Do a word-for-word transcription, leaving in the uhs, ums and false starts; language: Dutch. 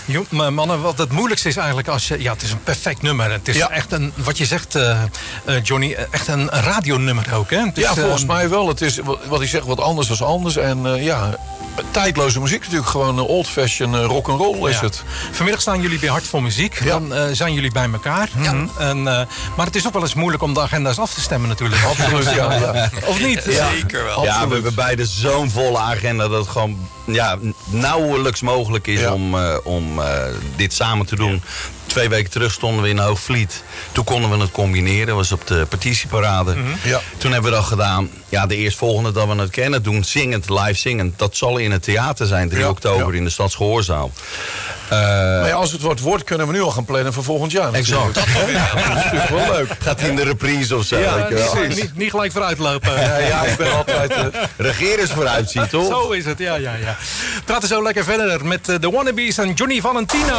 Jo, mannen, wat het moeilijkste is eigenlijk als je... Ja, het is een perfect nummer. Het is Ja. echt een, wat je zegt, uh, uh, Johnny, echt een radionummer ook, hè? Het is, ja, volgens uh, mij wel. Het is, wat ik zeg, wat anders dan anders. En uh, ja, tijdloze muziek natuurlijk. Gewoon old-fashioned uh, rock'n'roll is ja. het. Vanmiddag staan jullie bij Hart voor Muziek. Ja. Dan uh, zijn jullie bij elkaar. Ja. Mm-hmm. en, uh, maar het is ook wel eens moeilijk om de agenda's af te stemmen natuurlijk. Absoluut, ja, ja. Of niet? Ja. Zeker wel. Ja, we hebben beide zo'n volle agenda dat het gewoon ja, nauwelijks mogelijk is Ja. om, uh, om uh, dit samen te doen. Ja. Twee weken terug stonden we in Hoogvliet. Toen konden we het combineren. Dat was op de Partitieparade. Mm-hmm. Ja. Toen hebben we dat gedaan. Ja, de eerstvolgende dat we het kennen doen. Zingend, live zingend. Dat zal in het theater zijn. drie Ja, oktober ja. in de Stadsgehoorzaal. Uh, Maar ja, als het wat wordt, kunnen we nu al gaan plannen voor volgend jaar. Exact. Dat is natuurlijk wel leuk. Gaat in de reprise of zo. Ja, weet je wel. niet, niet, niet gelijk vooruitlopen. Ja, ja, ik ben altijd... Uh... Regeer eens vooruitzien, toch? Zo is het, ja, ja, ja. We praten zo lekker verder met uh, de Wannabes en Johnny Valentino.